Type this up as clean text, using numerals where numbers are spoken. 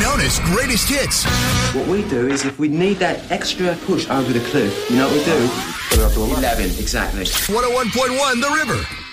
known as Greatest Hits. What we do is if we need that extra push over the cliff, you know what we do? Put it up to 11. Exactly. 101.1 The River.